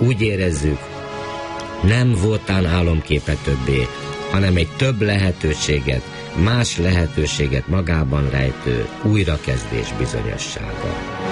Úgy érezzük, nem Vótán álomképe többé, hanem egy több lehetőséget, más lehetőséget magában rejtő újrakezdés bizonyossága.